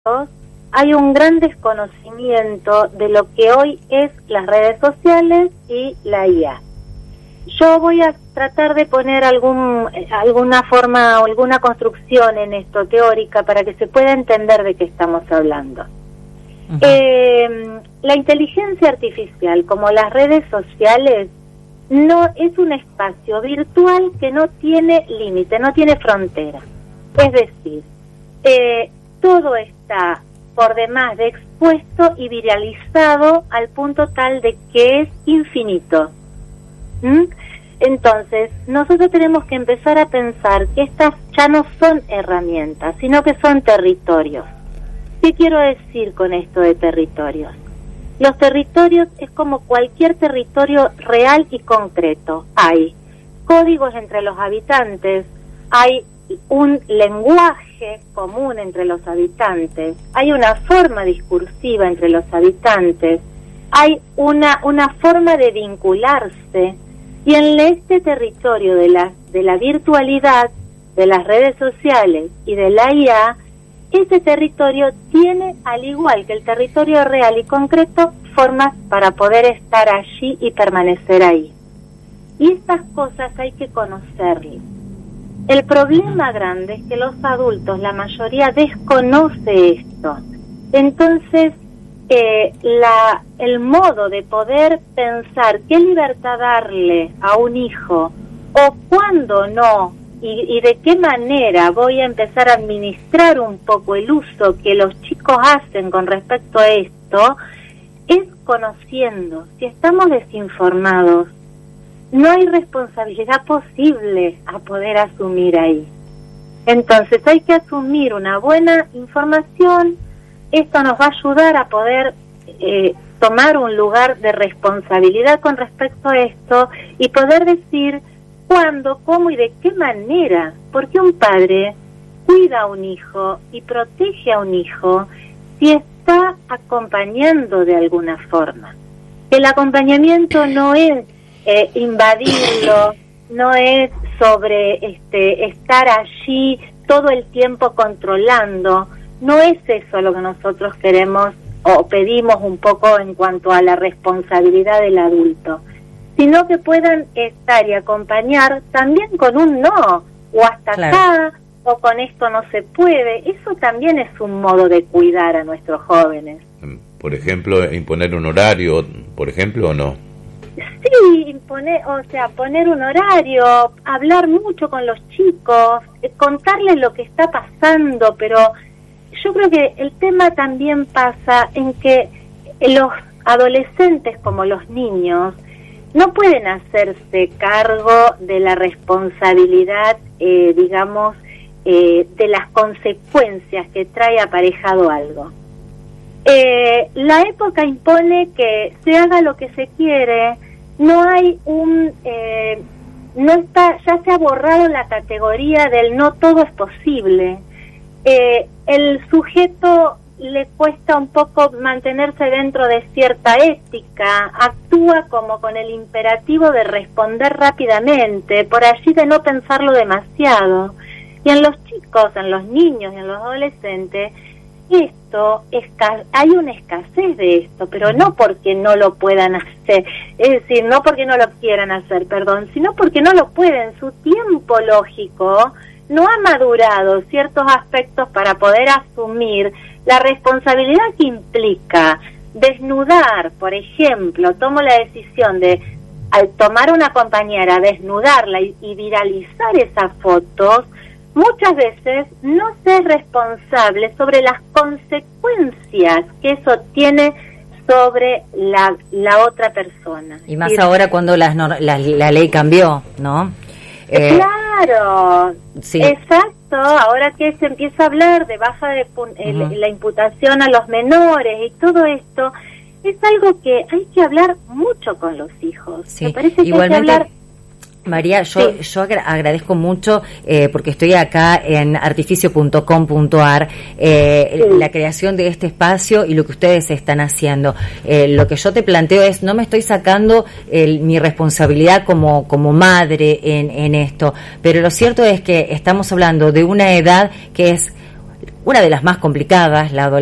hay un gran desconocimiento de lo que hoy es las redes sociales y la IA. Yo voy a tratar de poner alguna forma o alguna construcción en esto teórica para que se pueda entender de qué estamos hablando. La inteligencia artificial, como las redes sociales, no es un espacio virtual que no tiene límite, no tiene frontera. Es decir, todo está por demás de expuesto y viralizado al punto tal de que es infinito. Entonces, nosotros tenemos que empezar a pensar que estas ya no son herramientas, sino que son territorios. ¿Qué quiero decir con esto de territorios? Los territorios es como cualquier territorio real y concreto. Hay códigos entre los habitantes, hay un lenguaje común entre los habitantes, hay una forma discursiva entre los habitantes, hay una forma de vincularse, y en este territorio de la virtualidad, de las redes sociales y de la IA, ese territorio tiene, al igual que el territorio real y concreto, formas para poder estar allí y permanecer ahí. Y estas cosas hay que conocerlas. El problema grande es que los adultos, la mayoría, desconoce esto. Entonces, el modo de poder pensar qué libertad darle a un hijo o cuándo no, y de qué manera voy a empezar a administrar un poco el uso que los chicos hacen con respecto a esto, es conociendo. Si estamos desinformados, no hay responsabilidad posible a poder asumir ahí. Entonces hay que asumir una buena información. Esto nos va a ayudar a poder tomar un lugar de responsabilidad con respecto a esto y poder decir cuándo, cómo y de qué manera. Porque un padre cuida a un hijo y protege a un hijo si está acompañando de alguna forma. El acompañamiento no es invadirlo, no es sobre estar allí todo el tiempo controlando. No es eso lo que nosotros queremos o pedimos un poco en cuanto a la responsabilidad del adulto, sino que puedan estar y acompañar también con un no, o hasta acá, o con esto no se puede. Eso también es un modo de cuidar a nuestros jóvenes. Por ejemplo, imponer un horario, por ejemplo, ¿o no? Sí, poner un horario, hablar mucho con los chicos, contarles lo que está pasando, pero yo creo que el tema también pasa en que los adolescentes como los niños no pueden hacerse cargo de la responsabilidad, de las consecuencias que trae aparejado algo. La época impone que se haga lo que se quiere, no hay ya se ha borrado la categoría del no todo es posible. El sujeto le cuesta un poco mantenerse dentro de cierta ética, actúa como con el imperativo de responder rápidamente, por allí de no pensarlo demasiado. Y en los chicos, en los niños y en los adolescentes, hay una escasez de esto, pero no porque no lo puedan hacer, es decir, no porque no lo quieran hacer, sino porque no lo pueden. Su tiempo lógico no ha madurado ciertos aspectos para poder asumir la responsabilidad que implica desnudar, por ejemplo. Tomo la decisión de, al tomar a una compañera, desnudarla y viralizar esas fotos. Muchas veces no ser responsable sobre las consecuencias que eso tiene sobre la otra persona. Y más ahora cuando la ley cambió, ¿no? Claro, sí. Exacto. Ahora que se empieza a hablar de baja de la imputación a los menores y todo esto, es algo que hay que hablar mucho con los hijos. Sí. Me parece que igualmente, hay que hablar. María, yo agradezco mucho porque estoy acá en artificio.com.ar la creación de este espacio y lo que ustedes están haciendo. Lo que yo te planteo es, no me estoy sacando mi responsabilidad como madre en esto, pero lo cierto es que estamos hablando de una edad que es una de las más complicadas, la